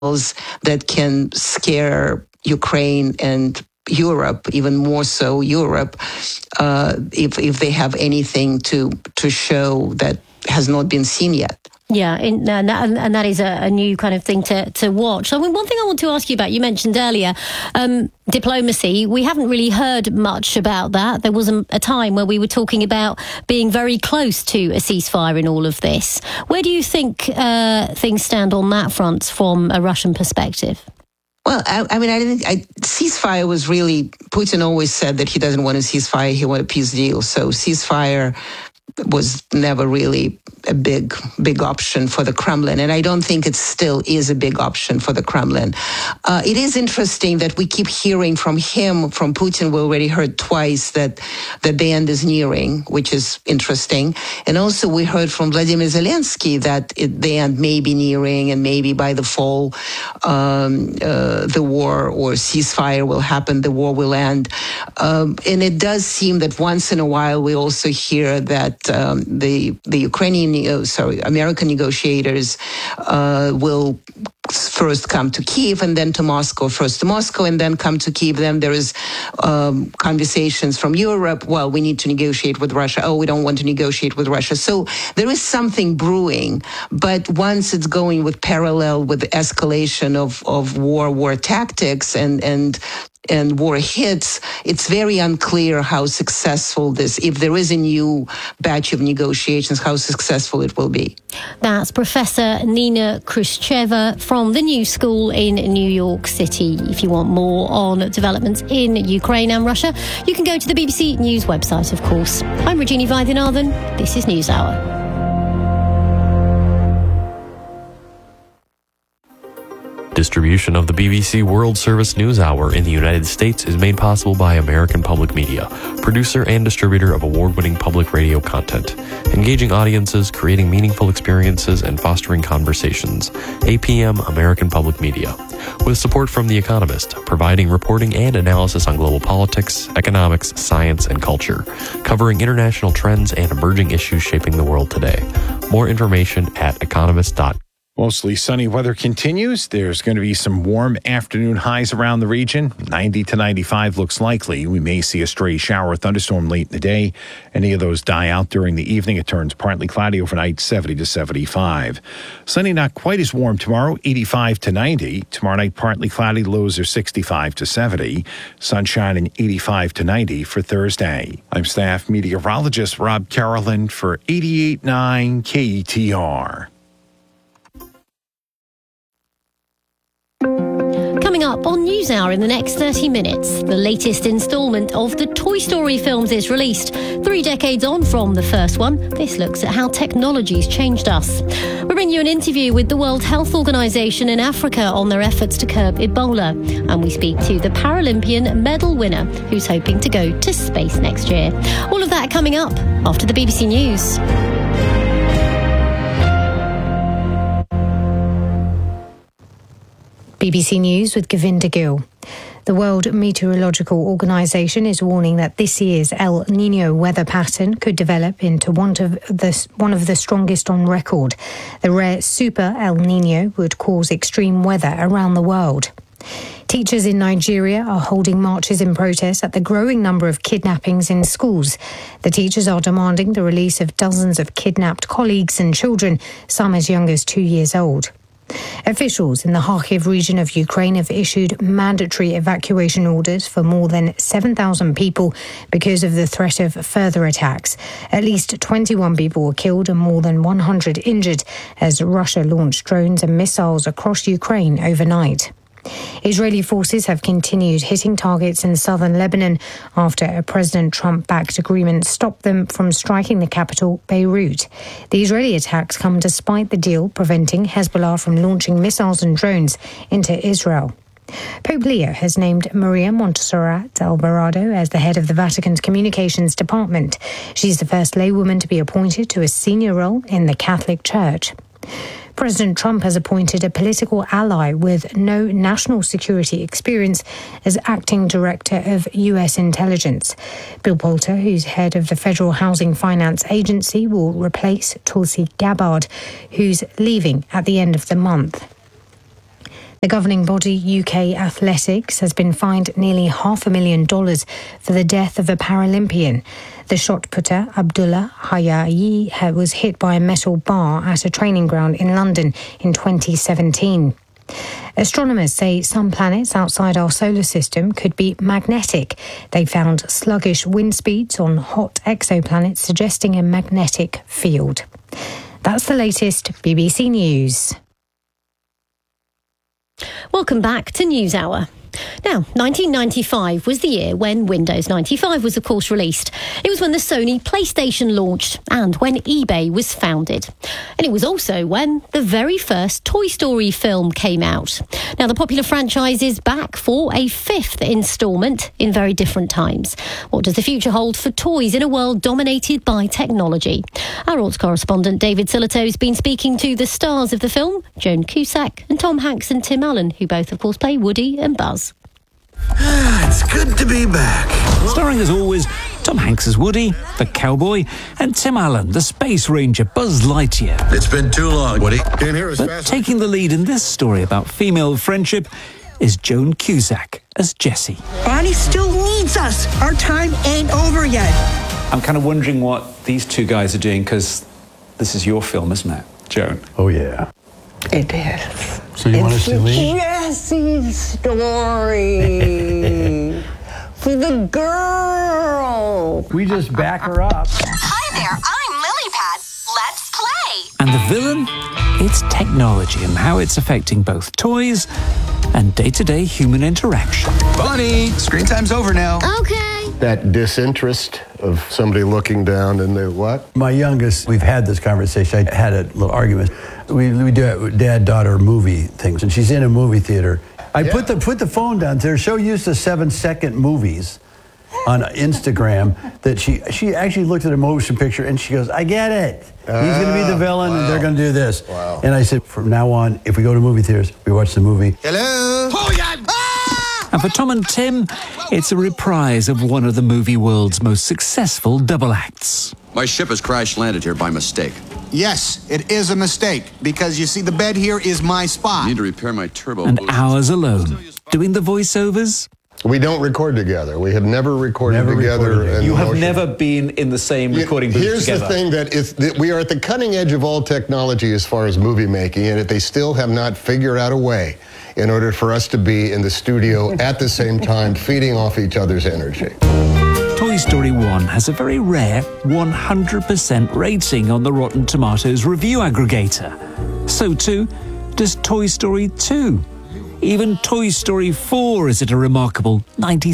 that can scare Ukraine and Europe, even more so Europe, if they have anything to show that has not been seen yet. Yeah, and that is a new kind of thing to watch. I mean, one thing I want to ask you about, you mentioned earlier, diplomacy. We haven't really heard much about that. There was a time where we were talking about being very close to a ceasefire in all of this. Where do you think things stand on that front from a Russian perspective? Well, I mean, ceasefire was really, Putin always said that he doesn't want a ceasefire, he wants a peace deal. So ceasefire was never really a big option for the Kremlin. And I don't think it still is a big option for the Kremlin. It is interesting that we keep hearing from Putin, we already heard twice that the end is nearing, which is interesting. And also we heard from Vladimir Zelensky that the end may be nearing and maybe by the fall, the war or ceasefire will happen, the war will end. And it does seem that once in a while we also hear that the American negotiators will first come to Kyiv and then to Moscow, first to Moscow and then come to Kyiv. Then there is conversations from Europe. Well, we need to negotiate with Russia. Oh, we don't want to negotiate with Russia. So there is something brewing. But once it's going with parallel with the escalation of war tactics and war hits, it's very unclear how successful if there is a new batch of negotiations, how successful it will be. That's Professor Nina Khrushcheva from the New School in New York City. If you want more on developments in Ukraine and Russia, you can go to the BBC News website, of course. I'm Regina Vaidyanathan. This is NewsHour. Distribution of the BBC World Service News Hour in the United States is made possible by American Public Media, producer and distributor of award-winning public radio content, engaging audiences, creating meaningful experiences, and fostering conversations. APM American Public Media. With support from The Economist, providing reporting and analysis on global politics, economics, science, and culture, covering international trends and emerging issues shaping the world today. More information at economist.com. Mostly sunny weather continues. There's going to be some warm afternoon highs around the region. 90 to 95 looks likely. We may see a stray shower or thunderstorm late in the day. Any of those die out during the evening. It turns partly cloudy overnight, 70 to 75. Sunny, not quite as warm tomorrow, 85 to 90. Tomorrow night, partly cloudy, lows are 65 to 70. Sunshine and 85 to 90 for Thursday. I'm staff meteorologist Rob Carolyn for 88.9 KETR. Coming up on NewsHour in the next 30 minutes, the latest instalment of the Toy Story films is released. 3 decades on from the first one, this looks at how technology's changed us. We bring you an interview with the World Health Organization in Africa on their efforts to curb Ebola. And we speak to the Paralympian medal winner who's hoping to go to space next year. All of that coming up after the BBC News. BBC News with Govinda Gill. The World Meteorological Organization is warning that this year's El Niño weather pattern could develop into one of the strongest on record. The rare Super El Niño would cause extreme weather around the world. Teachers in Nigeria are holding marches in protest at the growing number of kidnappings in schools. The teachers are demanding the release of dozens of kidnapped colleagues and children, some as young as 2 years old. Officials in the Kharkiv region of Ukraine have issued mandatory evacuation orders for more than 7,000 people because of the threat of further attacks. At least 21 people were killed and more than 100 injured as Russia launched drones and missiles across Ukraine overnight. Israeli forces have continued hitting targets in southern Lebanon after a President Trump-backed agreement stopped them from striking the capital, Beirut. The Israeli attacks come despite the deal preventing Hezbollah from launching missiles and drones into Israel. Pope Leo has named Maria Montserrat Alvarado as the head of the Vatican's communications department. She's the first laywoman to be appointed to a senior role in the Catholic Church. President Trump has appointed a political ally with no national security experience as acting director of U.S. intelligence. Bill Poulter, who's head of the Federal Housing Finance Agency, will replace Tulsi Gabbard, who's leaving at the end of the month. The governing body, UK Athletics, has been fined nearly $500,000 for the death of a Paralympian. The shot putter, Abdullah Hayayi, was hit by a metal bar at a training ground in London in 2017. Astronomers say some planets outside our solar system could be magnetic. They found sluggish wind speeds on hot exoplanets, suggesting a magnetic field. That's the latest BBC News. Welcome back to NewsHour. Now, 1995 was the year when Windows 95 was, of course, released. It was when the Sony PlayStation launched and when eBay was founded. And it was also when the very first Toy Story film came out. Now, the popular franchise is back for a fifth instalment in very different times. What does the future hold for toys in a world dominated by technology? Our arts correspondent David Sillito has been speaking to the stars of the film, Joan Cusack and Tom Hanks and Tim Allen, who both, of course, play Woody and Buzz. It's good to be back. Starring as always, Tom Hanks as Woody, the cowboy, and Tim Allen, the space ranger, Buzz Lightyear. It's been too long, Woody. Can't hear us But fast. taking the lead in this story about female friendship is Joan Cusack as Jessie. Bonnie still needs us. Our time ain't over yet. I'm kind of wondering what these two guys are doing, because this is your film, isn't it, Joan? Oh, yeah. It is. So you want us to leave? Jesse's story. For the girl. We just back her up. Hi there, I'm Lilypad. Let's play. And the villain? It's technology and how it's affecting both toys and day-to-day human interaction. Bonnie, screen time's over now. Okay. That disinterest of somebody looking down and they what? My youngest, we've had this conversation. I had a little argument. We do dad-daughter movie things, and she's in a movie theater. I put the phone down. They're so used to 7-second movies on Instagram that she actually looked at a motion picture and she goes, I get it. He's going to be the villain and they're going to do this. Wow. And I said, from now on, if we go to movie theaters, we watch the movie. Hello? Oh, yeah. And for Tom and Tim, it's a reprise of one of the movie world's most successful double acts. My ship has crash-landed here by mistake. Yes, it is a mistake, because you see, the bed here is my spot. I need to repair my turbo And boost. hours alone, doing the voiceovers. We don't record together. We have never recorded together. And You have never been in the same recording booth Here's together. the thing that we are at the cutting edge of all technology as far as movie making, and they still have not figured out a way in order for us to be in the studio at the same time, feeding off each other's energy. Toy Story 1 has a very rare 100% rating on the Rotten Tomatoes review aggregator. So too does Toy Story 2. Even Toy Story 4 is at a remarkable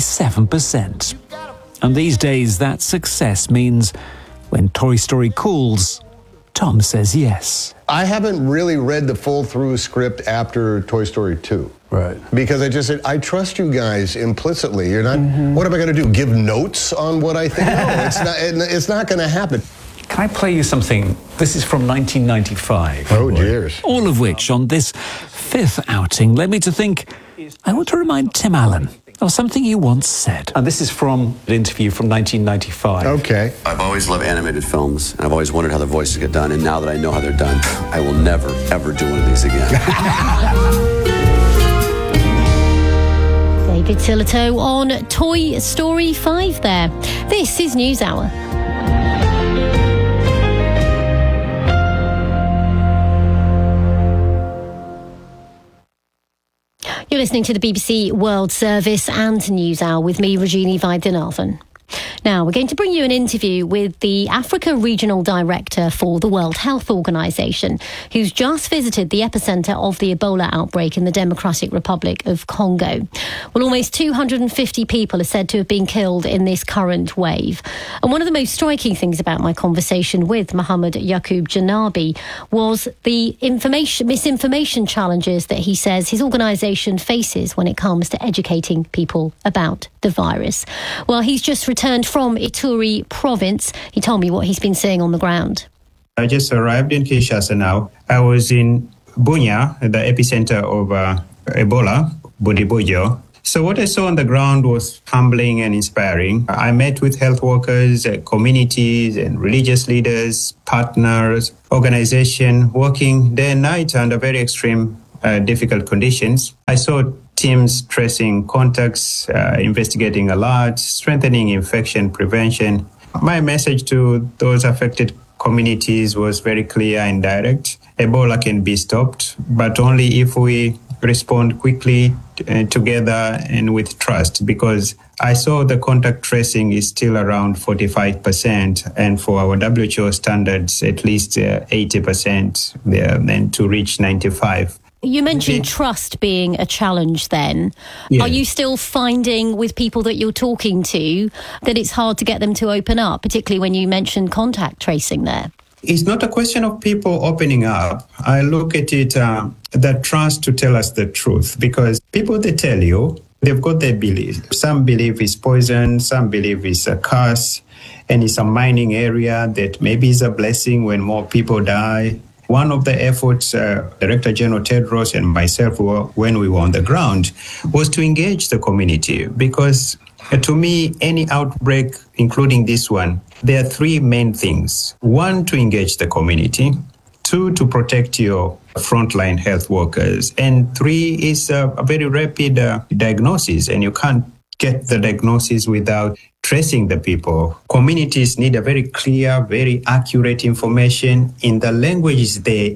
97%. And these days, that success means when Toy Story calls, Tom says yes. I haven't really read the full through script after Toy Story 2. Right. Because I just said, I trust you guys implicitly. You're not, what am I going to do? Give notes on what I think? No, it's not going to happen. Can I play you something? This is from 1995. Oh, dears. All of which, on this fifth outing, led me to think, I want to remind Tim Allen of something he once said. And this is from an interview from 1995. Okay. I've always loved animated films, and I've always wondered how the voices get done, and now that I know how they're done, I will never, ever do one of these again. David Sillito on Toy Story 5 there. This is NewsHour. You're listening to the BBC World Service and NewsHour with me, Rajini Vaidyanathan. Now, we're going to bring you an interview with the Africa Regional Director for the World Health Organization, who's just visited the epicenter of the Ebola outbreak in the Democratic Republic of Congo. Well, almost 250 people are said to have been killed in this current wave. And one of the most striking things about my conversation with Mohamed Yaqub Janabi was the misinformation challenges that he says his organization faces when it comes to educating people about the virus. Well, he's just returned from Ituri province. He told me what he's been seeing on the ground. I just arrived in Kinshasa now. I was in Bunia, the epicenter of Ebola, Bodibojo. So what I saw on the ground was humbling and inspiring. I met with health workers, communities and religious leaders, partners, organizations working day and night under very extreme difficult conditions. I saw teams tracing contacts, investigating alerts, strengthening infection prevention. My message to those affected communities was very clear and direct. Ebola can be stopped, but only if we respond quickly, together and with trust, because I saw the contact tracing is still around 45%, and for our WHO standards, at least 80% there, then to reach 95%. You mentioned trust being a challenge then. Yeah. Are you still finding with people that you're talking to that it's hard to get them to open up, particularly when you mentioned contact tracing there? It's not a question of people opening up. I look at it, the trust to tell us the truth, because people, they tell you, they've got their beliefs. Some believe it's poison, some believe it's a curse, and it's a mining area that maybe is a blessing when more people die. One of the efforts, Director General Tedros and myself, when we were on the ground, was to engage the community, because to me, any outbreak, including this one, there are three main things. One, to engage the community. Two, to protect your frontline health workers. And three is a very rapid diagnosis, and you can't get the diagnosis without tracing the people. Communities need a very clear, very accurate information in the languages they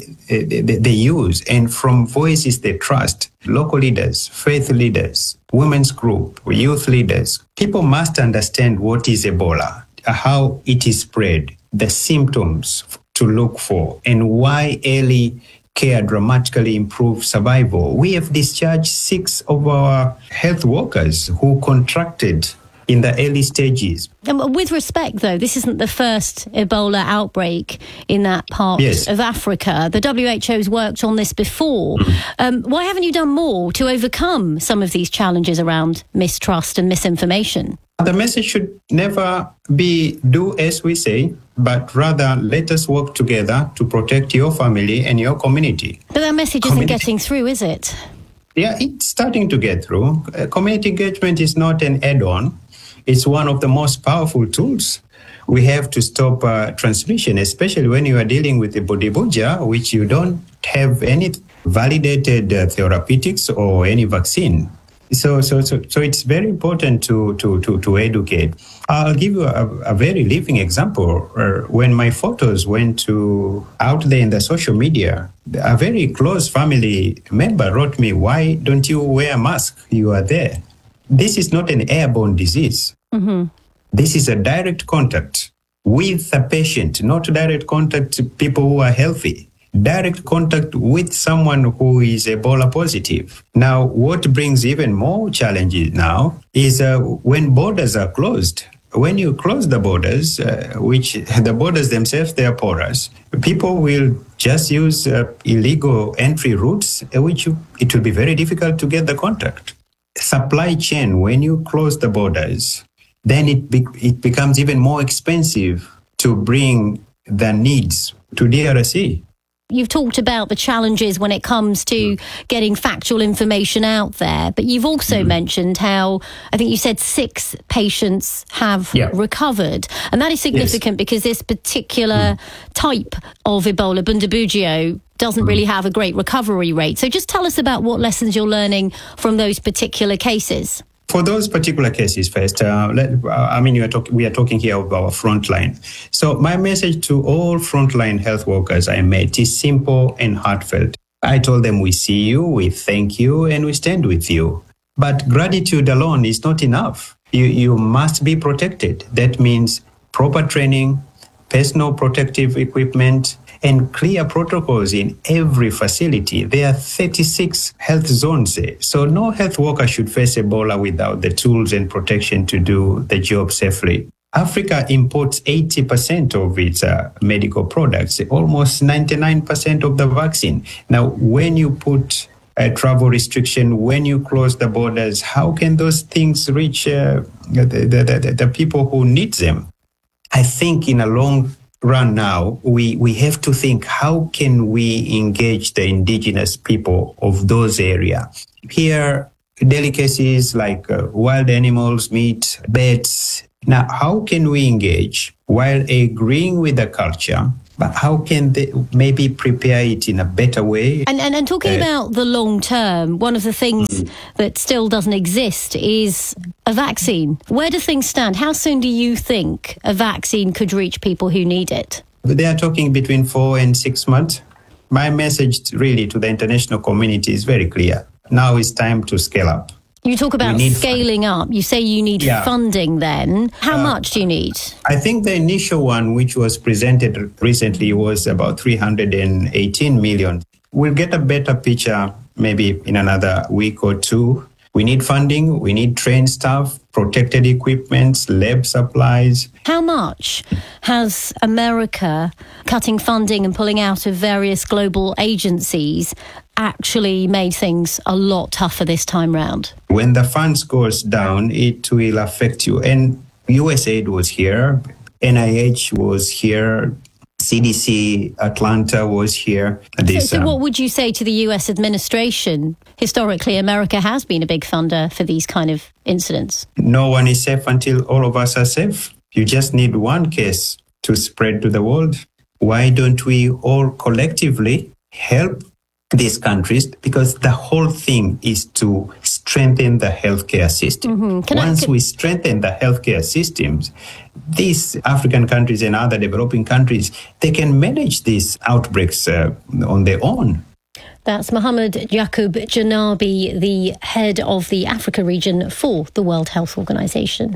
use and from voices they trust. Local leaders, faith leaders, women's group, youth leaders. People must understand what is Ebola, how it is spread, the symptoms to look for, and why early care dramatically improves survival. We have discharged 6 of our health workers who contracted in the early stages. And with respect, though, this isn't the first Ebola outbreak in that part of Africa. The WHO's worked on this before. Why haven't you done more to overcome some of these challenges around mistrust and misinformation? The message should never be do as we say, but rather let us work together to protect your family and your community. But that message isn't getting through, is it? Yeah, it's starting to get through. Community engagement is not an add-on. It's one of the most powerful tools. We have to stop transmission, especially when you are dealing with the Bodibuja, which you don't have any validated therapeutics or any vaccine. So it's very important to educate. I'll give you a very living example. When my photos went out there in the social media, a very close family member wrote me, "Why don't you wear a mask? You are there." This is not an airborne disease. Mm-hmm. This is a direct contact with the patient, not direct contact to people who are healthy. Direct contact with someone who is Ebola positive. Now, what brings even more challenges now is when borders are closed. When you close the borders, which the borders themselves, they are porous, people will just use illegal entry routes, which it will be very difficult to get the contact. Supply chain, when you close the borders, then it becomes even more expensive to bring the needs to DRC. You've talked about the challenges when it comes to getting factual information out there, but you've also mentioned how, I think you said 6 patients have recovered. And that is significant because this particular type of Ebola, Bundibugyo, doesn't really have a great recovery rate. So just tell us about what lessons you're learning from those particular cases. For those particular cases first, we are talking here about our frontline. So my message to all frontline health workers I met is simple and heartfelt. I told them we see you, we thank you, and we stand with you. But gratitude alone is not enough. You must be protected. That means proper training, personal protective equipment, and clear protocols in every facility. There are 36 health zones there. So no health worker should face Ebola without the tools and protection to do the job safely. Africa imports 80% of its medical products, almost 99% of the vaccine. Now, when you put a travel restriction, when you close the borders, how can those things reach the people who need them? I think in a long run now, we have to think, how can we engage the indigenous people of those areas? Here, delicacies like wild animals, meat, birds. Now, how can we engage while agreeing with the culture, but how can they maybe prepare it in a better way? And talking about the long term, one of the things that still doesn't exist is a vaccine. Where do things stand? How soon do you think a vaccine could reach people who need it? They are talking between 4 and 6 months. My message really to the international community is very clear. Now it's time to scale up. You talk about scaling up. You say you need funding then. How much do you need? I think the initial one, which was presented recently, was about 318 million. We'll get a better picture maybe in another week or two. We need funding, we need trained staff, protected equipment, lab supplies. How much has America cutting funding and pulling out of various global agencies actually made things a lot tougher this time round? When the funds goes down, it will affect you. And USAID was here, NIH was here, CDC Atlanta was here. So what would you say to the US administration? Historically, America has been a big funder for these kind of incidents. No one is safe until all of us are safe. You just need one case to spread to the world. Why don't we all collectively help these countries? Because the whole thing is to strengthen the healthcare system. Once we strengthen the healthcare systems, these African countries and other developing countries, they can manage these outbreaks on their own. That's Mohammed Yaqub Janabi, the head of the Africa region for the World Health Organization.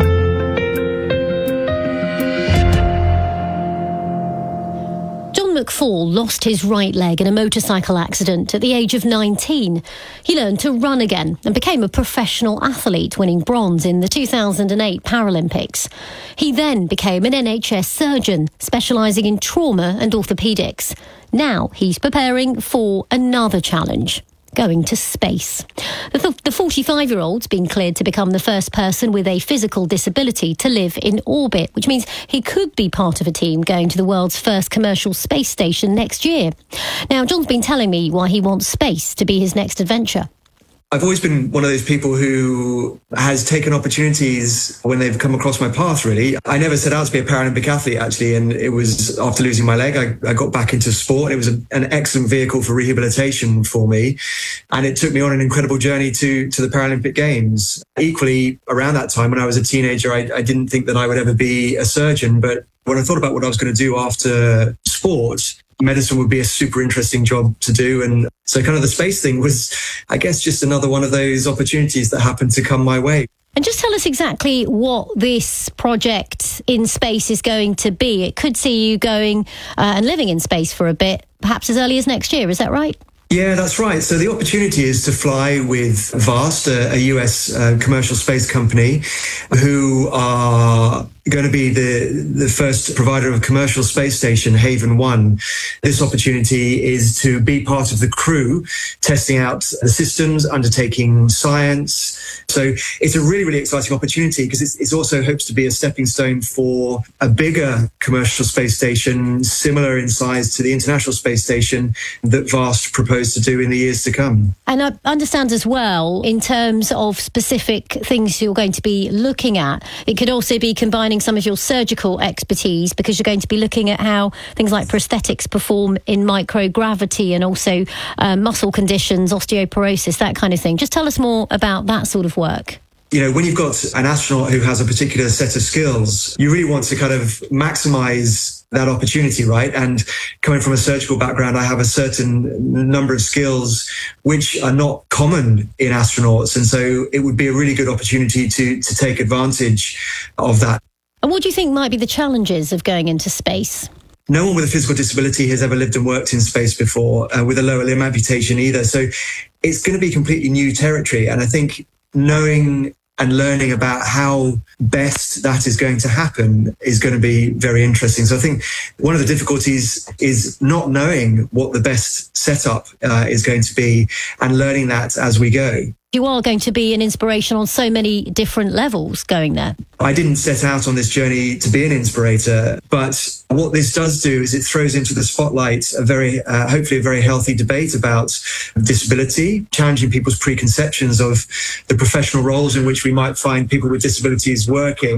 McFall lost his right leg in a motorcycle accident at the age of 19. He learned to run again and became a professional athlete, winning bronze in the 2008 Paralympics. He then became an NHS surgeon, specialising in trauma and orthopaedics. Now he's preparing for another challenge: going to space. The 45-year-old's been cleared to become the first person with a physical disability to live in orbit, which means he could be part of a team going to the world's first commercial space station next year. Now, John's been telling me why he wants space to be his next adventure. I've always been one of those people who has taken opportunities when they've come across my path, really. I never set out to be a Paralympic athlete, actually, and it was after losing my leg, I got back into sport. It was an excellent vehicle for rehabilitation for me, and it took me on an incredible journey to the Paralympic Games. Equally, around that time, when I was a teenager, I didn't think that I would ever be a surgeon, but when I thought about what I was going to do after sport, medicine would be a super interesting job to do. And so kind of the space thing was, I guess, just another one of those opportunities that happened to come my way. And just tell us exactly what this project in space is going to be. It could see you going and living in space for a bit, perhaps as early as next year. Is that right? Yeah, that's right. So the opportunity is to fly with VAST, a US commercial space company, who are going to be the first provider of a commercial space station, Haven 1. This opportunity is to be part of the crew, testing out the systems, undertaking science. So it's a really, really exciting opportunity because it's also hopes to be a stepping stone for a bigger commercial space station, similar in size to the International Space Station that VAST proposed to do in the years to come. And I understand as well, in terms of specific things you're going to be looking at, it could also be combining some of your surgical expertise, because you're going to be looking at how things like prosthetics perform in microgravity and also muscle conditions, osteoporosis, that kind of thing. Just tell us more about that sort of work. You know, when you've got an astronaut who has a particular set of skills, you really want to kind of maximize that opportunity, right? And coming from a surgical background, I have a certain number of skills which are not common in astronauts. And so it would be a really good opportunity to take advantage of that. And what do you think might be the challenges of going into space? No one with a physical disability has ever lived and worked in space before, with a lower limb amputation either. So it's going to be completely new territory. And I think knowing and learning about how best that is going to happen is going to be very interesting. So I think one of the difficulties is not knowing what the best setup is going to be and learning that as we go. You are going to be an inspiration on so many different levels going there. I didn't set out on this journey to be an inspirator, but what this does do is it throws into the spotlight a very, hopefully a very healthy debate about disability, challenging people's preconceptions of the professional roles in which we might find people with disabilities working.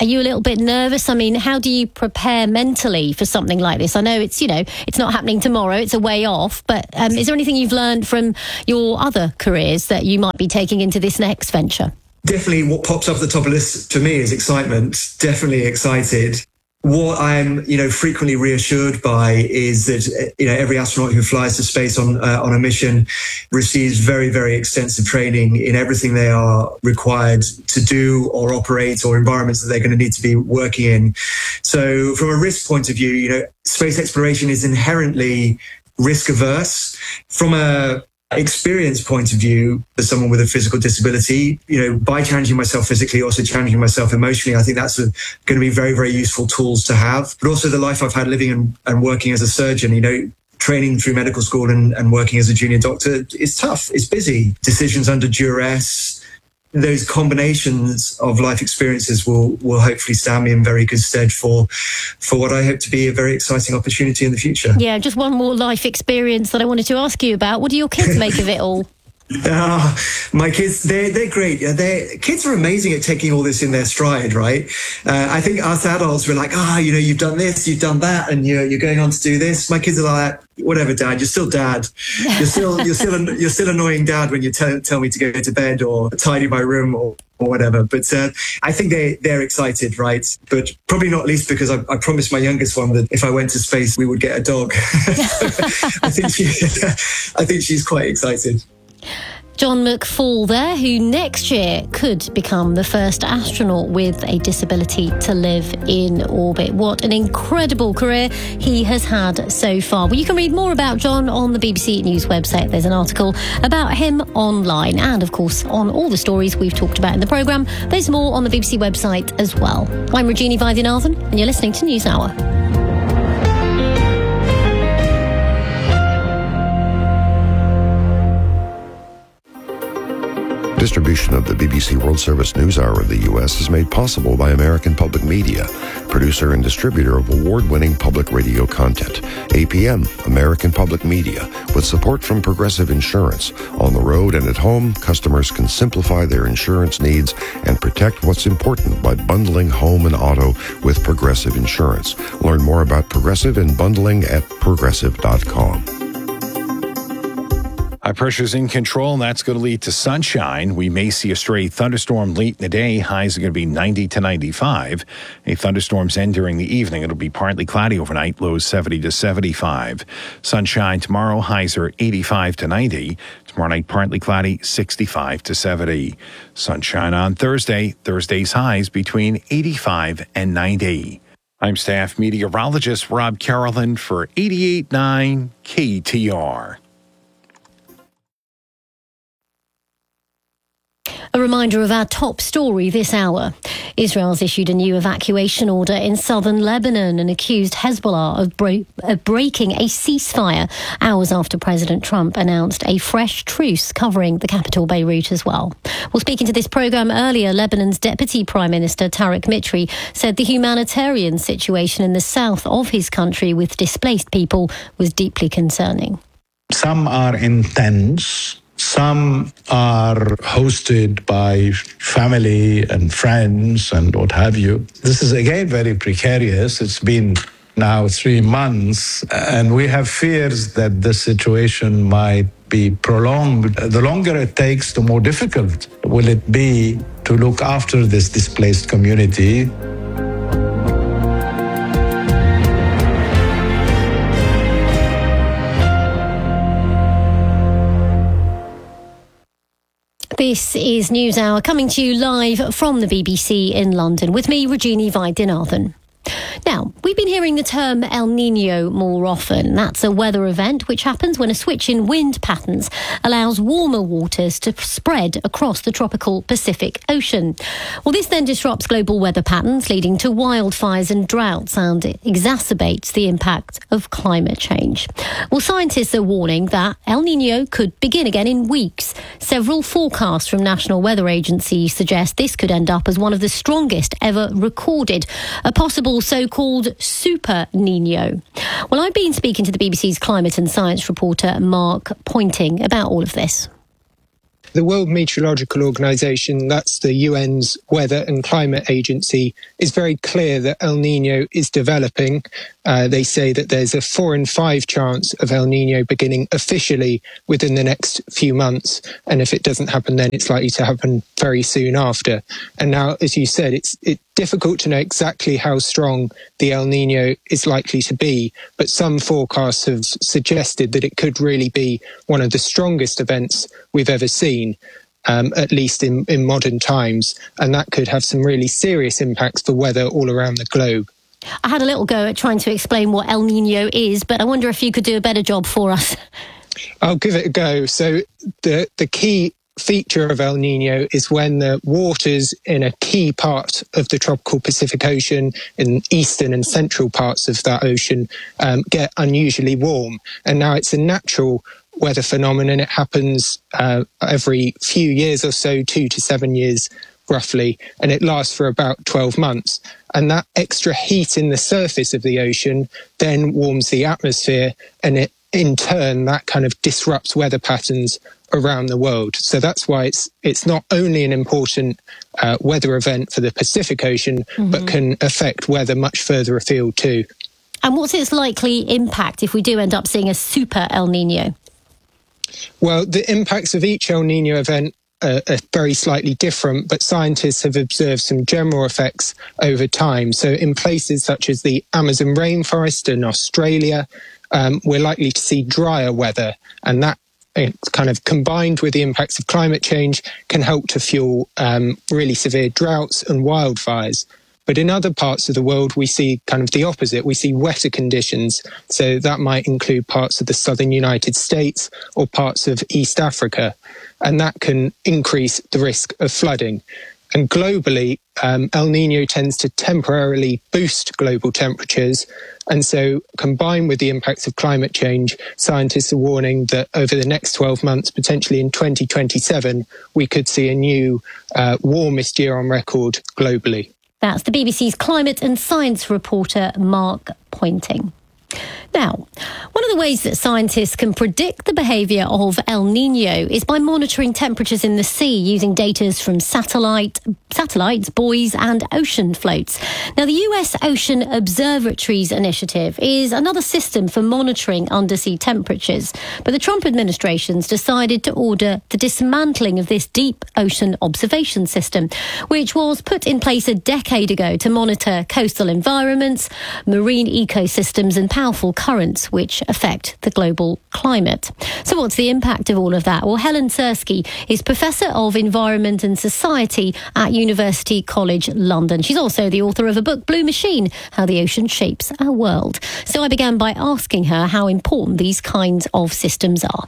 Are you a little bit nervous? I mean, how do you prepare mentally for something like this? I know it's not happening tomorrow, it's a way off, but is there anything you've learned from your other careers that you might be taking into this next venture? Definitely what pops up at the top of the list for me is excitement. Definitely excited. What I'm, frequently reassured by is that, every astronaut who flies to space on a mission receives very, very extensive training in everything they are required to do or operate or environments that they're going to need to be working in. So from a risk point of view, space exploration is inherently risk averse. From a experience point of view, as someone with a physical disability, by challenging myself physically, also challenging myself emotionally, I think that's going to be very, very useful tools to have. But also the life I've had living and working as a surgeon, training through medical school and working as a junior doctor is tough. It's busy. Decisions under duress. Those combinations of life experiences will hopefully stand me in very good stead for what I hope to be a very exciting opportunity in the future. Yeah, just one more life experience that I wanted to ask you about. What do your kids make of it all? My kids, they're great. Kids are amazing at taking all this in their stride, right? I think us adults were like, you've done this, you've done that, and you're going on to do this. My kids are like, whatever, Dad, you're still Dad. You're still annoying Dad when you tell me to go to bed or tidy my room or whatever. But I think they're excited, right? But probably not least because I promised my youngest one that if I went to space, we would get a dog. I think she's quite excited. John McFall there, who next year could become the first astronaut with a disability to live in orbit. What an incredible career he has had so far. Well, you can read more about John on the BBC News website. There's an article about him online. And, of course, on all the stories we've talked about in the programme, there's more on the BBC website as well. I'm Regina Vaidyanathan, and you're listening to News Hour. Distribution of the BBC World Service News Hour in the U.S. is made possible by American Public Media, producer and distributor of award-winning public radio content. APM, American Public Media, with support from Progressive Insurance. On the road and at home, customers can simplify their insurance needs and protect what's important by bundling home and auto with Progressive Insurance. Learn more about Progressive and bundling at progressive.com. High pressure's in control, and that's going to lead to sunshine. We may see a stray thunderstorm late in the day. Highs are going to be 90 to 95. Any thunderstorms end during the evening. It'll be partly cloudy overnight, lows 70 to 75. Sunshine tomorrow, highs are 85 to 90. Tomorrow night, partly cloudy, 65 to 70. Sunshine on Thursday. Thursday's highs between 85 and 90. I'm staff meteorologist Rob Carolyn for 88.9 KTR. A reminder of our top story this hour. Israel's issued a new evacuation order in southern Lebanon and accused Hezbollah of breaking a ceasefire hours after President Trump announced a fresh truce covering the capital Beirut as well. Well, speaking to this programme earlier, Lebanon's Deputy Prime Minister Tariq Mitri said the humanitarian situation in the south of his country with displaced people was deeply concerning. Some are in tents. Some are hosted by family and friends and what have you. This is, again, very precarious. It's been now 3 months, and we have fears that the situation might be prolonged. The longer it takes, the more difficult will it be to look after this displaced community. This is News Hour coming to you live from the BBC in London with me, Regina Vaidyanathan. Now, we've been hearing the term El Niño more often. That's a weather event which happens when a switch in wind patterns allows warmer waters to spread across the tropical Pacific Ocean. Well, this then disrupts global weather patterns, leading to wildfires and droughts, and it exacerbates the impact of climate change. Well, scientists are warning that El Niño could begin again in weeks. Several forecasts from national weather agencies suggest this could end up as one of the strongest ever recorded, a possible so-called Super Niño. Well, I've been speaking to the BBC's climate and science reporter Mark Pointing about all of this. The World Meteorological Organization, that's the UN's weather and climate agency, is very clear that El Nino is developing. They say that there's a 4 in 5 chance of El Nino beginning officially within the next few months. And if it doesn't happen then, it's likely to happen very soon after. And now, as you said, it's difficult to know exactly how strong the El Nino is likely to be, but some forecasts have suggested that it could really be one of the strongest events we've ever seen, at least in modern times, and that could have some really serious impacts for weather all around the globe. I had a little go at trying to explain what El Nino is, but I wonder if you could do a better job for us. I'll give it a go. So the key feature of El Nino is when the waters in a key part of the tropical Pacific Ocean, in eastern and central parts of that ocean, get unusually warm. And now it's a natural weather phenomenon. It happens every few years or so, 2 to 7 years roughly, and it lasts for about 12 months. And that extra heat in the surface of the ocean then warms the atmosphere, and it, in turn, that kind of disrupts weather patterns around the world. So that's why it's not only an important weather event for the Pacific Ocean, but can affect weather much further afield too. And what's its likely impact if we do end up seeing a super El Nino? Well, the impacts of each El Nino event are very slightly different, but scientists have observed some general effects over time. So in places such as the Amazon rainforest in Australia, we're likely to see drier weather, and that kind of combined with the impacts of climate change can help to fuel really severe droughts and wildfires. But in other parts of the world, we see kind of the opposite. We see wetter conditions. So that might include parts of the southern United States or parts of East Africa. And that can increase the risk of flooding. And globally, El Nino tends to temporarily boost global temperatures. And so combined with the impacts of climate change, scientists are warning that over the next 12 months, potentially in 2027, we could see a new warmest year on record globally. That's the BBC's climate and science reporter, Mark Pointing. Now, one of the ways that scientists can predict the behaviour of El Nino is by monitoring temperatures in the sea using data from satellites, buoys and ocean floats. Now, the US Ocean Observatories Initiative is another system for monitoring undersea temperatures, but the Trump administration's decided to order the dismantling of this deep ocean observation system, which was put in place a decade ago to monitor coastal environments, marine ecosystems and powerful currents which affect the global climate. So what's the impact of all of that? Well, Helen Sirski is Professor of Environment and Society at University College London. She's also the author of a book, Blue Machine, How the Ocean Shapes Our World. So I began by asking her how important these kinds of systems are.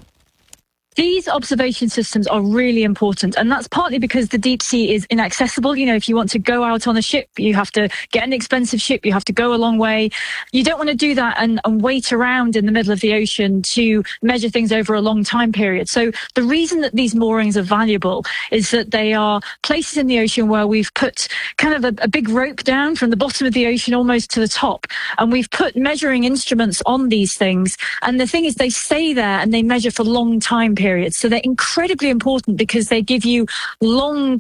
These observation systems are really important, and that's partly because the deep sea is inaccessible. You know, if you want to go out on a ship, you have to get an expensive ship, you have to go a long way. You don't want to do that and wait around in the middle of the ocean to measure things over a long time period. So the reason that these moorings are valuable is that they are places in the ocean where we've put kind of a big rope down from the bottom of the ocean almost to the top, and we've put measuring instruments on these things. And the thing is, they stay there and they measure for long time periods. So they're incredibly important because they give you long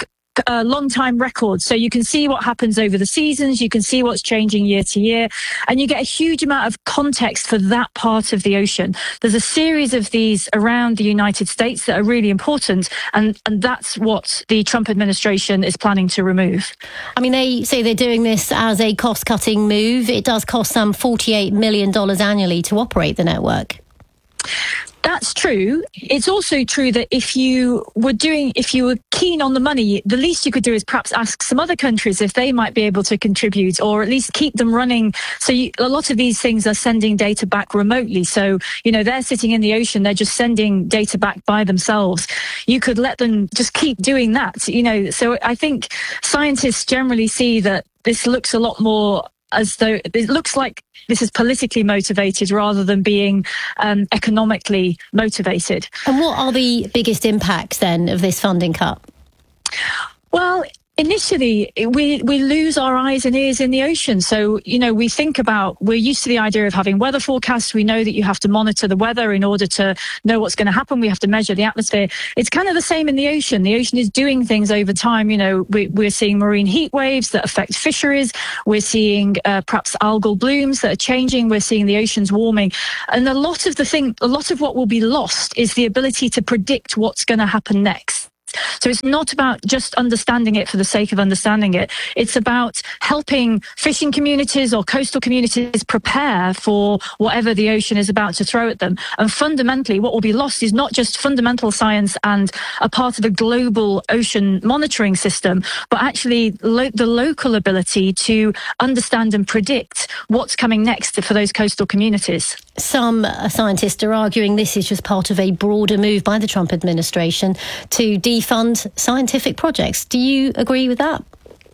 time records. So you can see what happens over the seasons, you can see what's changing year to year, and you get a huge amount of context for that part of the ocean. There's a series of these around the United States that are really important, and that's what the Trump administration is planning to remove. I mean, they say they're doing this as a cost-cutting move. It does cost some $48 million annually to operate the network. That's true. It's also true that if you were keen on the money, the least you could do is perhaps ask some other countries if they might be able to contribute, or at least keep them running. So a lot of these things are sending data back remotely. So, you know, they're sitting in the ocean, they're just sending data back by themselves. You could let them just keep doing that, you know. So I think scientists generally see that this looks a lot more as though it looks like this is politically motivated rather than being economically motivated. And what are the biggest impacts then of this funding cut? Well, Initially, we lose our eyes and ears in the ocean. So, we think about, we're used to the idea of having weather forecasts. We know that you have to monitor the weather in order to know what's going to happen. We have to measure the atmosphere. It's kind of the same in the ocean. The ocean is doing things over time. We're seeing marine heat waves that affect fisheries. We're seeing perhaps algal blooms that are changing. We're seeing the oceans warming. And a lot of what will be lost is the ability to predict what's going to happen next. So it's not about just understanding it for the sake of understanding it. It's about helping fishing communities or coastal communities prepare for whatever the ocean is about to throw at them. And fundamentally, what will be lost is not just fundamental science and a part of a global ocean monitoring system, but actually the local ability to understand and predict what's coming next for those coastal communities. Some scientists are arguing this is just part of a broader move by the Trump administration to defund scientific projects. Do you agree with that?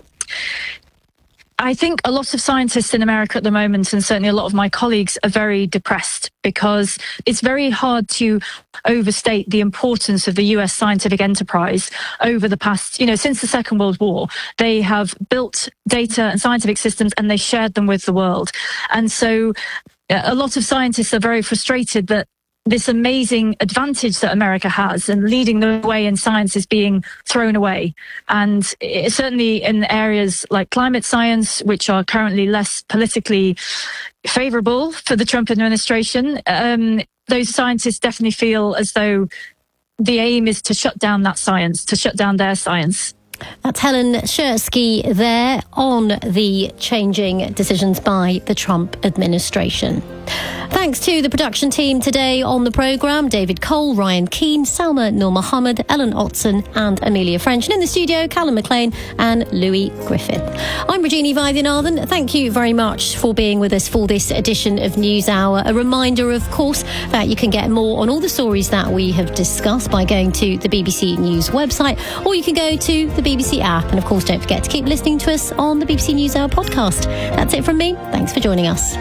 I think a lot of scientists in America at the moment, and certainly a lot of my colleagues, are very depressed because it's very hard to overstate the importance of the US scientific enterprise over the past, since the Second World War. They have built data and scientific systems and they shared them with the world. And so a lot of scientists are very frustrated that this amazing advantage that America has and leading the way in science is being thrown away. And certainly in areas like climate science, which are currently less politically favorable for the Trump administration, those scientists definitely feel as though the aim is to shut down that science, to shut down their science. That's Helen Schursky there on the changing decisions by the Trump administration. Thanks to the production team today on the programme, David Cole, Ryan Keane, Salma Nur Mohammed, Ellen Otson and Amelia French. And in the studio, Callum McLean and Louis Griffith. I'm Regina Vaidyanathan. Thank you very much for being with us for this edition of News Hour. A reminder, of course, that you can get more on all the stories that we have discussed by going to the BBC News website, or you can go to the BBC app. And of course, don't forget to keep listening to us on the BBC News Hour podcast. That's it from me. Thanks for joining us.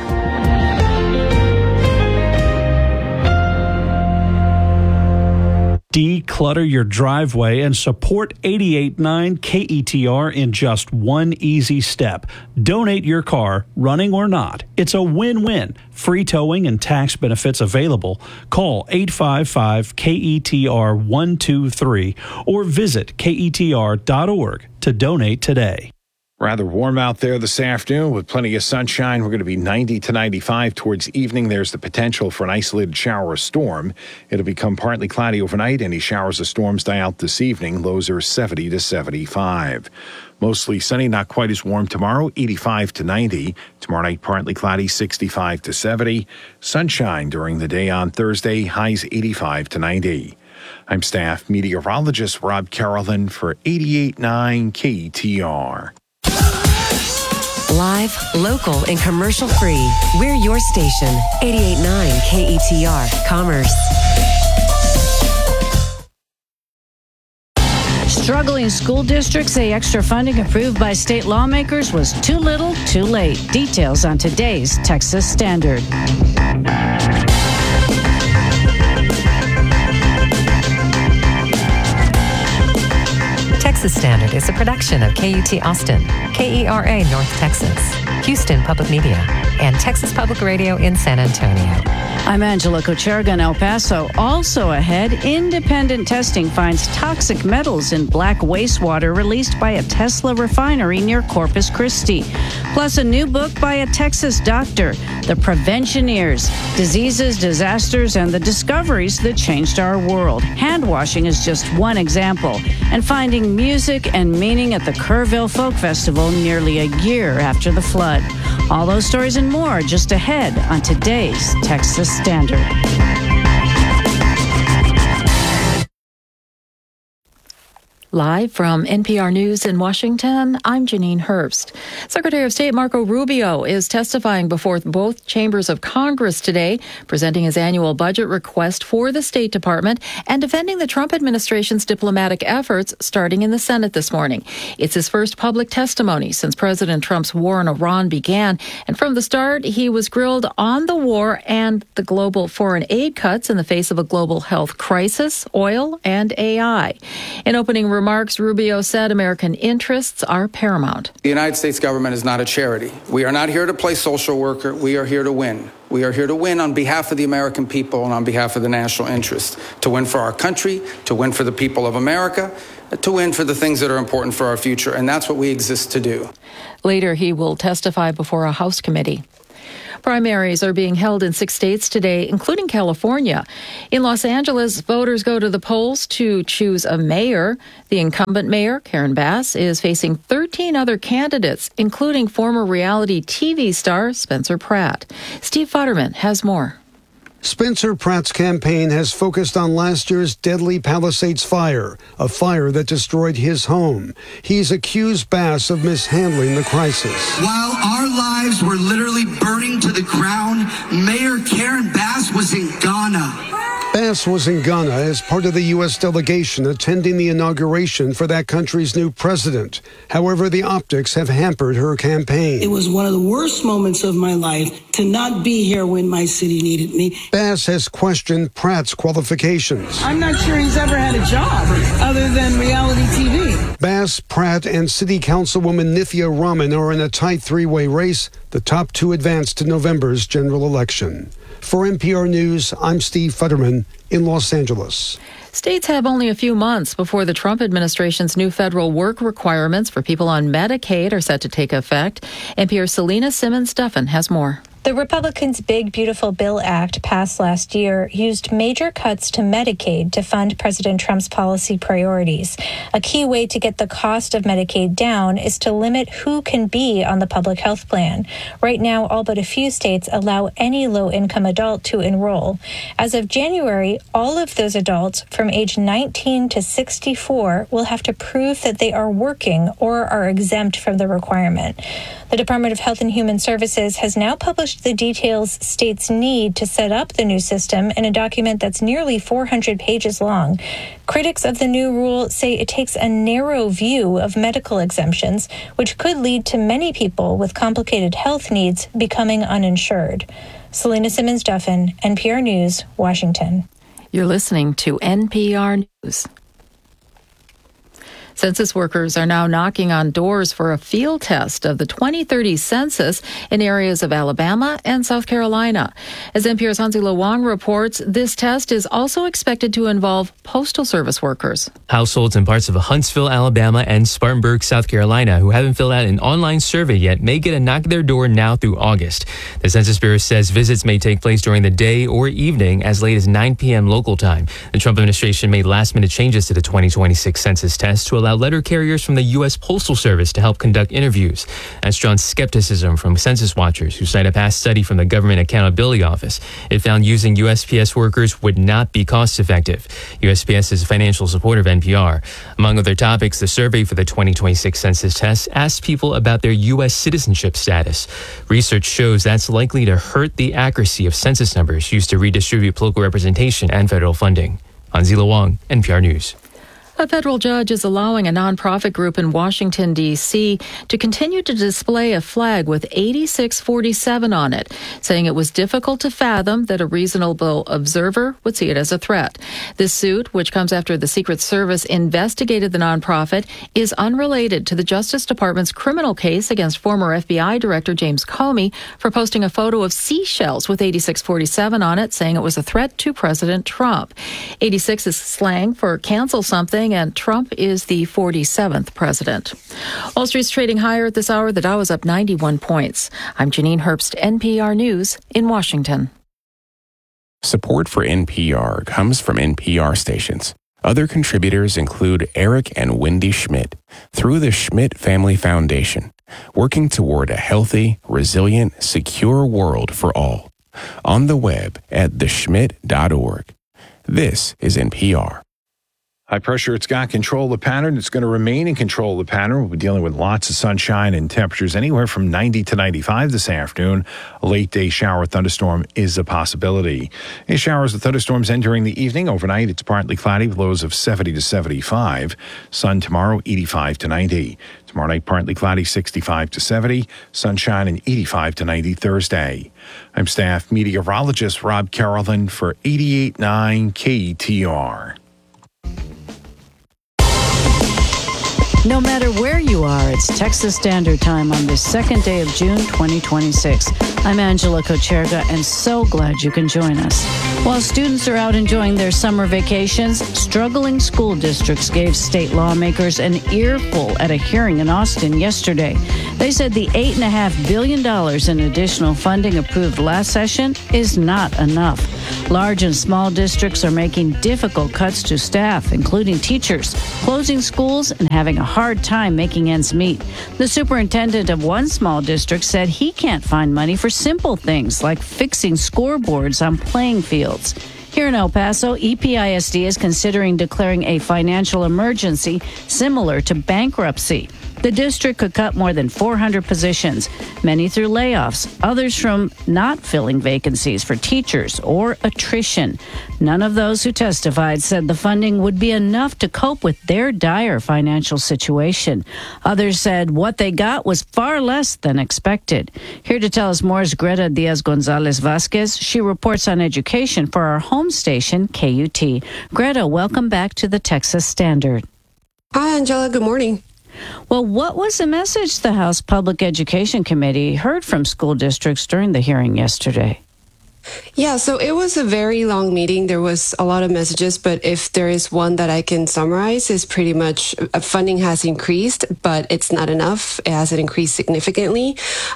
Declutter your driveway and support 88.9 KETR in just one easy step. Donate your car, running or not. It's a win-win. Free towing and tax benefits available. Call 855-KETR-123 or visit KETR.org to donate today. Rather warm out there this afternoon with plenty of sunshine. We're going to be 90 to 95 towards evening. There's the potential for an isolated shower or storm. It'll become partly cloudy overnight. Any showers or storms die out this evening. Lows are 70 to 75. Mostly sunny, not quite as warm tomorrow, 85 to 90. Tomorrow night, partly cloudy, 65 to 70. Sunshine during the day on Thursday, highs 85 to 90. I'm staff meteorologist Rob Carolyn for 88.9 KETR. Live, local, and commercial-free. We're your station, 88.9 KETR, Commerce. Struggling school districts say extra funding approved by state lawmakers was too little, too late. Details on today's Texas Standard. Texas Standard is a production of KUT Austin, KERA North Texas, Houston Public Media, and Texas Public Radio in San Antonio. I'm Angela Kocherga in El Paso. Also ahead, independent testing finds toxic metals in black wastewater released by a Tesla refinery near Corpus Christi. Plus, a new book by a Texas doctor, The Preventioneers, Diseases, Disasters, and the Discoveries That Changed Our World. Hand washing is just one example. And finding music and meaning at the Kerrville Folk Festival nearly a year after the flood. All those stories and more just ahead on today's Texas Standard. Live from NPR News in Washington, I'm Janine Herbst. Secretary of State Marco Rubio is testifying before both chambers of Congress today, presenting his annual budget request for the State Department and defending the Trump administration's diplomatic efforts, starting in the Senate this morning. It's his first public testimony since President Trump's war in Iran began, and from the start, he was grilled on the war and the global foreign aid cuts in the face of a global health crisis, oil, and AI. In opening remarks, Rubio said American interests are paramount. The United States government is not a charity. We are not here to play social worker. We are here to win. We are here to win on behalf of the American people and on behalf of the national interest, to win for our country, to win for the people of America, to win for the things that are important for our future. And that's what we exist to do. Later, he will testify before a House committee. Primaries are being held in 6 states today, including California. In Los Angeles, voters go to the polls to choose a mayor. The incumbent mayor, Karen Bass, is facing 13 other candidates, including former reality TV star Spencer Pratt. Steve Futterman has more. Spencer Pratt's campaign has focused on last year's deadly Palisades fire, a fire that destroyed his home. He's accused Bass of mishandling the crisis. While our lives were literally burning to the ground, Mayor Karen Bass was in Ghana. Bass was in Ghana as part of the U.S. delegation attending the inauguration for that country's new president. However, the optics have hampered her campaign. It was one of the worst moments of my life to not be here when my city needed me. Bass has questioned Pratt's qualifications. I'm not sure he's ever had a job other than reality TV. Bass, Pratt, and City Councilwoman Nithya Raman are in a tight three-way race. The top two advance to November's general election. For NPR News, I'm Steve Futterman in Los Angeles. States have only a few months before the Trump administration's new federal work requirements for people on Medicaid are set to take effect. NPR's Selena Simmons-Duffin has more. The Republicans' Big Beautiful Bill Act passed last year used major cuts to Medicaid to fund President Trump's policy priorities. A key way to get the cost of Medicaid down is to limit who can be on the public health plan. Right now, all but a few states allow any low-income adult to enroll. As of January, all of those adults from age 19 to 64 will have to prove that they are working or are exempt from the requirement. The Department of Health and Human Services has now published the details states need to set up the new system in a document that's nearly 400 pages long. Critics of the new rule say it takes a narrow view of medical exemptions, which could lead to many people with complicated health needs becoming uninsured. Selena Simmons-Duffin, NPR News, Washington. You're listening to NPR News. Census workers are now knocking on doors for a field test of the 2030 census in areas of Alabama and South Carolina. As NPR's Hansi Lo Wang reports, this test is also expected to involve Postal Service workers. Households in parts of Huntsville, Alabama, and Spartanburg, South Carolina, who haven't filled out an online survey yet, may get a knock at their door now through August. The Census Bureau says visits may take place during the day or evening as late as 9 p.m. local time. The Trump administration made last-minute changes to the 2026 census test to allow letter carriers from the U.S. Postal Service to help conduct interviews. That's drawn skepticism from census watchers who cite a past study from the Government Accountability Office. It found using USPS workers would not be cost-effective. USPS is a financial supporter of NPR. Among other topics, the survey for the 2026 census test asked people about their U.S. citizenship status. Research shows that's likely to hurt the accuracy of census numbers used to redistribute local representation and federal funding. Hansi Lo Wang, NPR News. A federal judge is allowing a nonprofit group in Washington, D.C. to continue to display a flag with 8647 on it, saying it was difficult to fathom that a reasonable observer would see it as a threat. This suit, which comes after the Secret Service investigated the nonprofit, is unrelated to the Justice Department's criminal case against former FBI Director James Comey for posting a photo of seashells with 8647 on it, saying it was a threat to President Trump. 86 is slang for cancel something, and Trump is the 47th president. Wall Street's trading higher at this hour. The Dow is up 91 points. I'm Janine Herbst, NPR News in Washington. Support for NPR comes from NPR stations. Other contributors include Eric and Wendy Schmidt through the Schmidt Family Foundation, working toward a healthy, resilient, secure world for all. On the web at theschmidt.org. This is NPR. High pressure, it's got control of the pattern. It's going to remain in control of the pattern. We'll be dealing with lots of sunshine and temperatures anywhere from 90 to 95 this afternoon. A late day shower thunderstorm is a possibility. Any showers and thunderstorms end during the evening. Overnight, it's partly cloudy with lows of 70 to 75. Sun tomorrow, 85 to 90. Tomorrow night, partly cloudy, 65 to 70. Sunshine and 85 to 90 Thursday. I'm staff meteorologist Rob Carolyn for 88.9 KETR. No matter where you are, it's Texas Standard Time on this second day of June 2026. I'm Angela Kocherga, and so glad you can join us. While students are out enjoying their summer vacations, struggling school districts gave state lawmakers an earful at a hearing in Austin yesterday. They said the $8.5 billion in additional funding approved last session is not enough. Large and small districts are making difficult cuts to staff, including teachers, closing schools, and having a hard time making ends meet. The superintendent of one small district said he can't find money for simple things like fixing scoreboards on playing fields. Here in El Paso, EPISD is considering declaring a financial emergency similar to bankruptcy. The district could cut more than 400 positions, many through layoffs, others from not filling vacancies for teachers or attrition. None of those who testified said the funding would be enough to cope with their dire financial situation. Others said what they got was far less than expected. Here to tell us more is Greta Diaz-Gonzalez Vasquez. She reports on education for our home station, KUT. Greta, welcome back to the Texas Standard. Hi, Angela. Good morning. Well, what was the message the House Public Education Committee heard from school districts during the hearing yesterday? Yeah, so it was a very long meeting. There was a lot of messages, but if there is one that I can summarize, is pretty much funding has increased, but it's not enough. It hasn't increased significantly.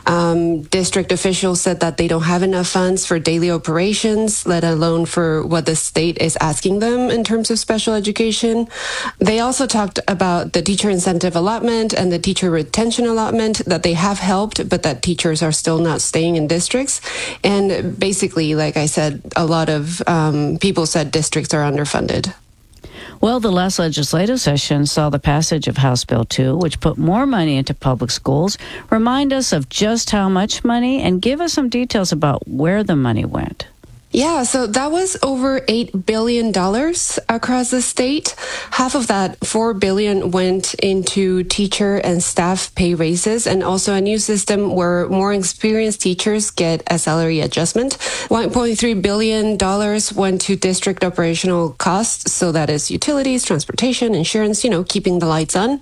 District officials said that they don't have enough funds for daily operations, let alone for what the state is asking them in terms of special education. They also talked about the teacher incentive allotment and the teacher retention allotment, that they have helped, but that teachers are still not staying in districts. And basically, like I said, a lot of people said districts are underfunded. Well, the last legislative session saw the passage of House Bill 2, which put more money into public schools. Remind us of just how much money and give us some details about where the money went. Yeah, so that was over $8 billion across the state. Half of that, $4 billion, went into teacher and staff pay raises, and also a new system where more experienced teachers get a salary adjustment. $1.3 billion went to district operational costs, so that is utilities, transportation, insurance, keeping the lights on.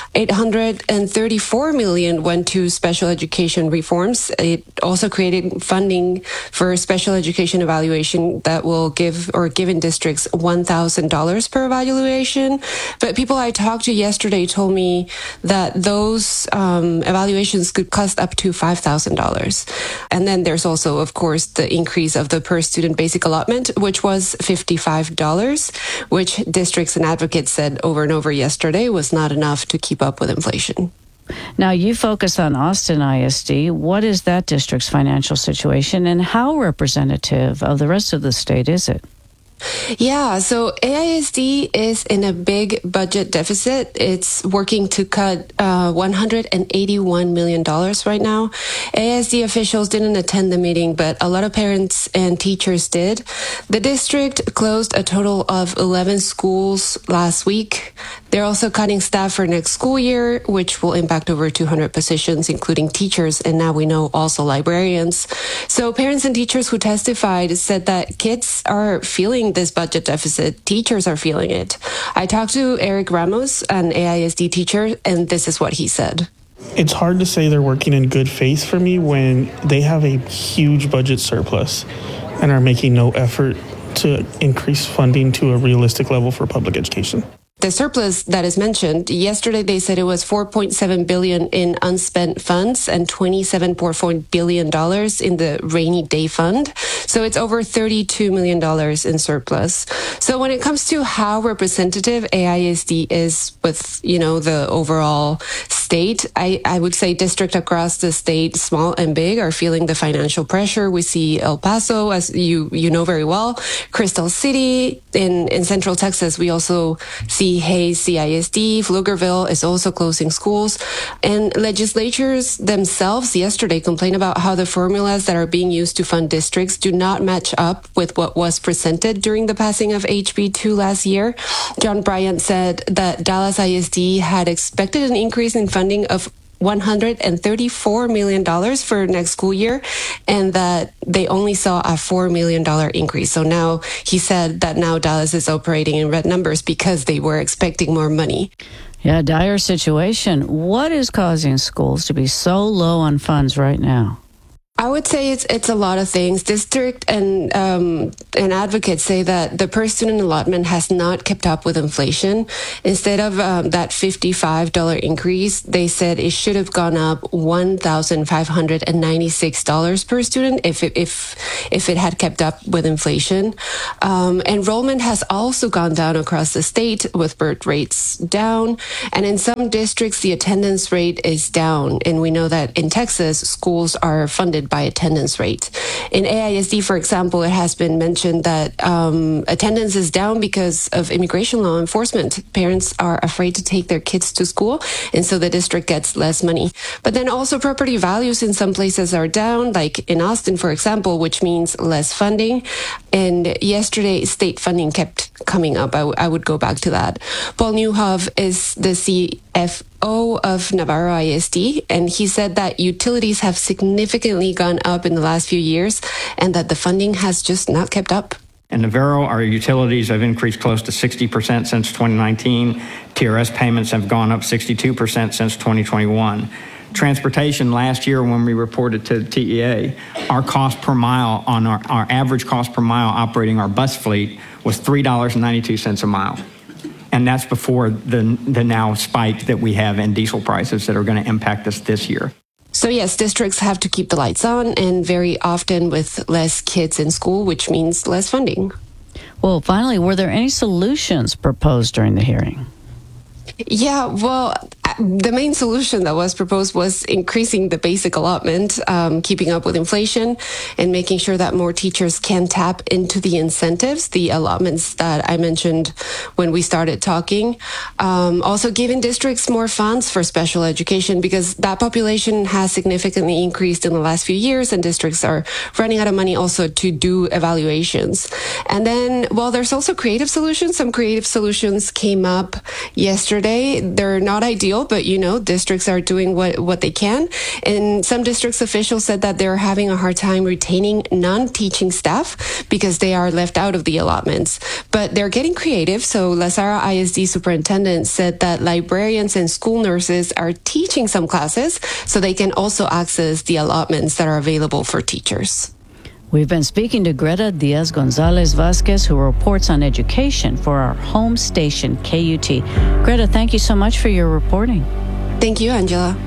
$834 million went to special education reforms. It also created funding for special education evaluation that will give in districts $1,000 per evaluation. But people I talked to yesterday told me that those evaluations could cost up to $5,000. And then there's also, of course, the increase of the per student basic allotment, which was $55, which districts and advocates said over and over yesterday was not enough to keep up with inflation. Now, you focus on Austin ISD. What is that district's financial situation, and how representative of the rest of the state is it? Yeah, so AISD is in a big budget deficit. It's working to cut $181 million right now. AISD officials didn't attend the meeting, but a lot of parents and teachers did. The district closed a total of 11 schools last week. They're also cutting staff for next school year, which will impact over 200 positions, including teachers, and now we know also librarians. So parents and teachers who testified said that kids are feeling this budget deficit. Teachers are feeling it. I talked to Eric Ramos, an AISD teacher, and this is what he said. It's hard to say they're working in good faith for me when they have a huge budget surplus and are making no effort to increase funding to a realistic level for public education. The surplus that is mentioned, yesterday they said it was $4.7 billion in unspent funds and $27.4 billion in the rainy day fund. So it's over $32 million in surplus. So when it comes to how representative AISD is with, the overall state, I would say districts across the state, small and big, are feeling the financial pressure. We see El Paso, as you know very well, Crystal City. In Central Texas, we also see Hays CISD, Pflugerville is also closing schools. And legislatures themselves yesterday complained about how the formulas that are being used to fund districts do not match up with what was presented during the passing of HB 2 last year. John Bryant said that Dallas ISD had expected an increase in funding of $134 million for next school year, and that they only saw a $4 million increase. So now he said that now Dallas is operating in red numbers because they were expecting more money. Yeah, dire situation. What is causing schools to be so low on funds right now? I would say it's a lot of things. District and advocates say that the per student allotment has not kept up with inflation. Instead of that $55 increase, they said it should have gone up $1,596 per student if it had kept up with inflation. Enrollment has also gone down across the state, with birth rates down, and in some districts the attendance rate is down. And we know that in Texas, schools are funded by attendance rate. In AISD, for example, it has been mentioned that attendance is down because of immigration law enforcement. Parents are afraid to take their kids to school, and so the district gets less money. But then also property values in some places are down, like in Austin, for example, which means less funding. And yesterday, state funding kept coming up. I would go back to that. Paul Newhoff is the CFO of Navarro ISD, and he said that utilities have significantly gone up in the last few years and that the funding has just not kept up. In Navarro, our utilities have increased close to 60% since 2019. TRS payments have gone up 62% since 2021. Transportation last year, when we reported to TEA, our cost per mile on our average cost per mile operating our bus fleet was $3.92 a mile. And that's before the now spike that we have in diesel prices that are going to impact us this year. So yes, districts have to keep the lights on, and very often with less kids in school, which means less funding. Well, finally, were there any solutions proposed during the hearing? Yeah, well, the main solution that was proposed was increasing the basic allotment, keeping up with inflation, and making sure that more teachers can tap into the incentives, the allotments that I mentioned when we started talking. Also giving districts more funds for special education, because that population has significantly increased in the last few years, and districts are running out of money also to do evaluations. And then, well, there's also creative solutions. Some creative solutions came up yesterday. They're not ideal, but districts are doing what they can. And some districts officials said that they're having a hard time retaining non-teaching staff because they are left out of the allotments. But they're getting creative. So La Sarra ISD superintendent said that librarians and school nurses are teaching some classes so they can also access the allotments that are available for teachers. We've been speaking to Greta Diaz-Gonzalez Vasquez, who reports on education for our home station, KUT. Greta, thank you so much for your reporting. Thank you, Angela.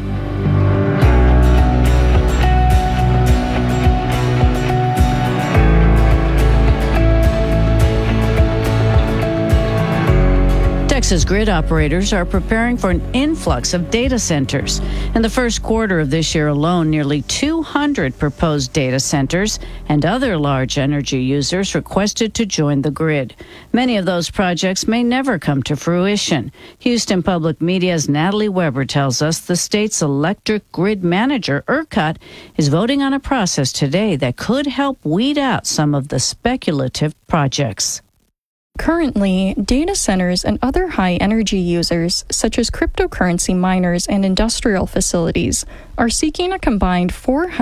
Texas grid operators are preparing for an influx of data centers. In the first quarter of this year alone, nearly 200 proposed data centers and other large energy users requested to join the grid. Many of those projects may never come to fruition. Houston Public Media's Natalie Weber tells us the state's electric grid manager, ERCOT, is voting on a process today that could help weed out some of the speculative projects. Currently, data centers and other high-energy users, such as cryptocurrency miners and industrial facilities, are seeking a combined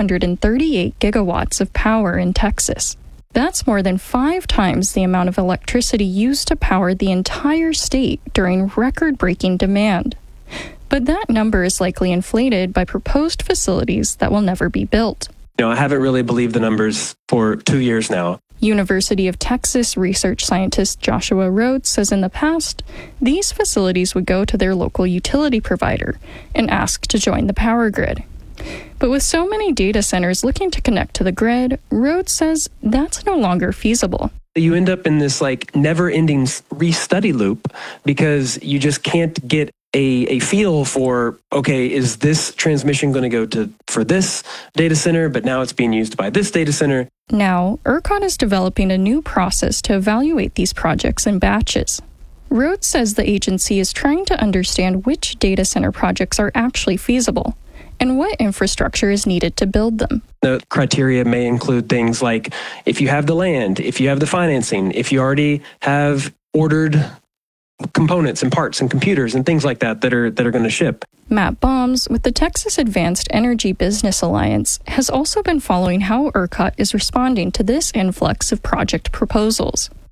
438 gigawatts of power in Texas. That's more than 5 times the amount of electricity used to power the entire state during record-breaking demand. But that number is likely inflated by proposed facilities that will never be built. I haven't really believed the numbers for 2 years now. University of Texas research scientist Joshua Rhodes says in the past, these facilities would go to their local utility provider and ask to join the power grid. But with so many data centers looking to connect to the grid, Rhodes says that's no longer feasible. You end up in this never-ending restudy loop because you just can't get a feel for, okay, is this transmission going to go for this data center, but now it's being used by this data center? Now, ERCOT is developing a new process to evaluate these projects in batches. Rhodes says the agency is trying to understand which data center projects are actually feasible and what infrastructure is needed to build them. The criteria may include things like if you have the land, if you have the financing, if you already have ordered components and parts and computers and things like that are going to ship. Matt Baums, with the Texas Advanced Energy Business Alliance, has also been following how ERCOT is responding to this influx of project proposals.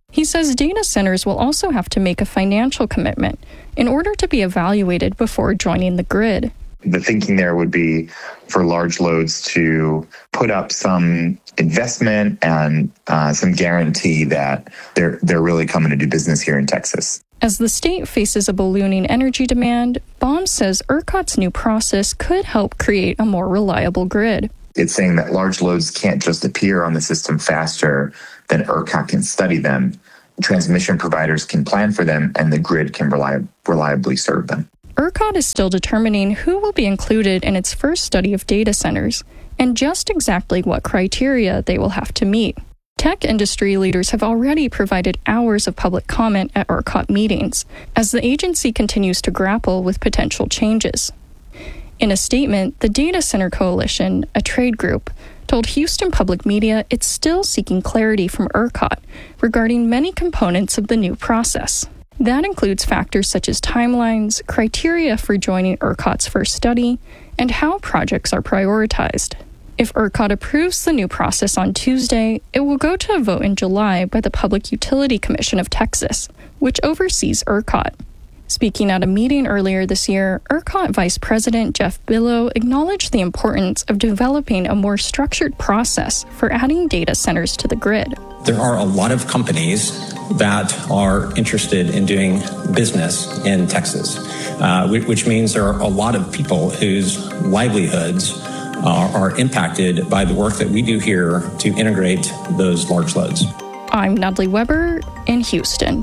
He says data centers will also have to make a financial commitment in order to be evaluated before joining the grid. The thinking there would be for large loads to put up some investment and some guarantee that they're really coming to do business here in Texas. As the state faces a ballooning energy demand, Baum says ERCOT's new process could help create a more reliable grid. It's saying that large loads can't just appear on the system faster than ERCOT can study them. Transmission providers can plan for them, and the grid can reliably serve them. ERCOT is still determining who will be included in its first study of data centers and just exactly what criteria they will have to meet. Tech industry leaders have already provided hours of public comment at ERCOT meetings as the agency continues to grapple with potential changes. In a statement, the Data Center Coalition, a trade group, told Houston Public Media it's still seeking clarity from ERCOT regarding many components of the new process. That includes factors such as timelines, criteria for joining ERCOT's first study, and how projects are prioritized. If ERCOT approves the new process on Tuesday, it will go to a vote in July by the Public Utility Commission of Texas, which oversees ERCOT. Speaking at a meeting earlier this year, ERCOT Vice President Jeff Billow acknowledged the importance of developing a more structured process for adding data centers to the grid. There are a lot of companies that are interested in doing business in Texas, which means there are a lot of people whose livelihoods are impacted by the work that we do here to integrate those large loads. I'm Natalie Weber in Houston.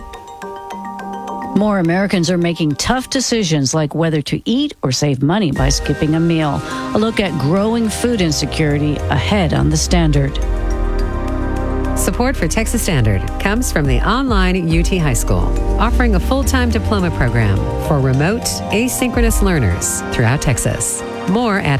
More Americans are making tough decisions like whether to eat or save money by skipping a meal. A look at growing food insecurity ahead on The Standard. Support for Texas Standard comes from the online UT High School, offering a full-time diploma program for remote, asynchronous learners throughout Texas. More at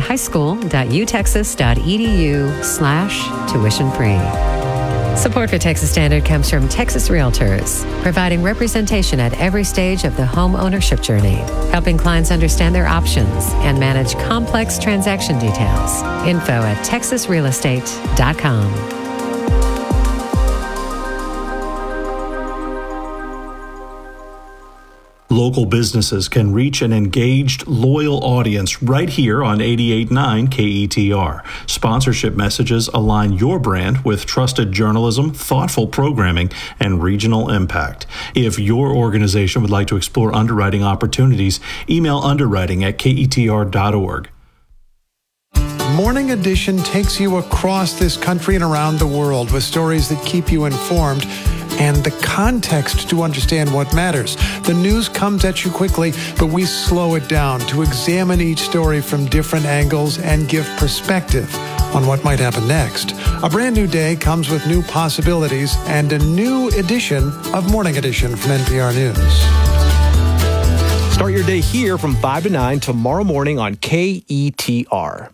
highschool.utexas.edu/tuition-free. Support for Texas Standard comes from Texas Realtors, providing representation at every stage of the home ownership journey, helping clients understand their options and manage complex transaction details. Info at texasrealestate.com. Local businesses can reach an engaged, loyal audience right here on 88.9 KETR. Sponsorship messages align your brand with trusted journalism, thoughtful programming, and regional impact. If your organization would like to explore underwriting opportunities, email underwriting@ketr.org. Morning Edition takes you across this country and around the world with stories that keep you informed and the context to understand what matters. The news comes at you quickly, but we slow it down to examine each story from different angles and give perspective on what might happen next. A brand new day comes with new possibilities and a new edition of Morning Edition from NPR News. Start your day here from 5 to 9 tomorrow morning on KETR.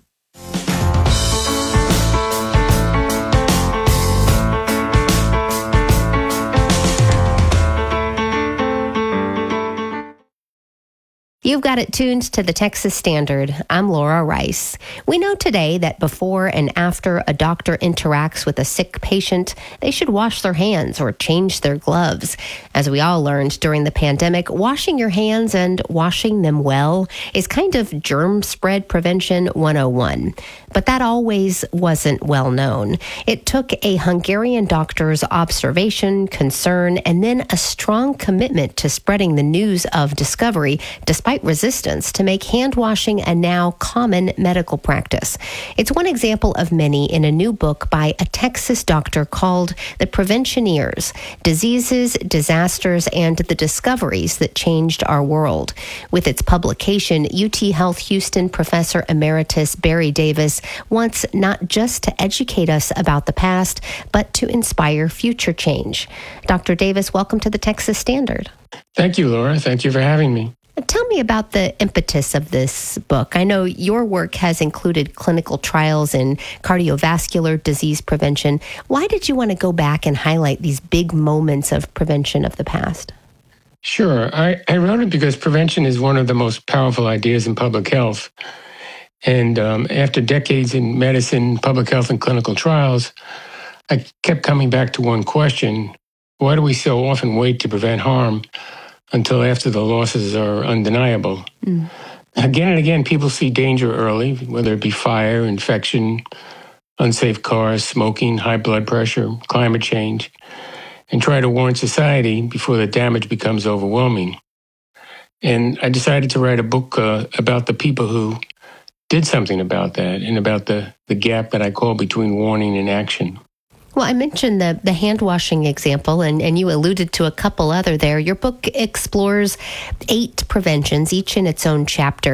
You've got it tuned to the Texas Standard. I'm Laura Rice. We know today that before and after a doctor interacts with a sick patient, they should wash their hands or change their gloves. As we all learned during the pandemic, washing your hands and washing them well is kind of germ spread prevention 101. But that always wasn't well known. It took a Hungarian doctor's observation, concern, and then a strong commitment to spredding the news of discovery, despite resistance, to make hand washing a now common medical practice. It's one example of many in a new book by a Texas doctor called The Preventioneers: Diseases, Disasters, and the Discoveries That Changed Our World. With its publication, UT Health Houston professor emeritus Barry Davis wants not just to educate us about the past, but to inspire future change. Dr. Davis, welcome to the Texas Standard. Thank you, Laura. Thank you for having me. Tell me about the impetus of this book. I know your work has included clinical trials in cardiovascular disease prevention. Why did you want to go back and highlight these big moments of prevention of the past? Sure. I wrote it because prevention is one of the most powerful ideas in public health. And after decades in medicine, public health, and clinical trials, I kept coming back to one question: Why do we so often wait to prevent harm until after the losses are undeniable? Again and again, people see danger early, whether it be fire, infection, unsafe cars, smoking, high blood pressure, climate change, and try to warn society before the damage becomes overwhelming. And I decided to write a book about the people who did something about that and about the gap that I call between warning and action. Well, I mentioned the hand washing example, and you alluded to a couple other there. Your book explores 8 preventions, each in its own chapter.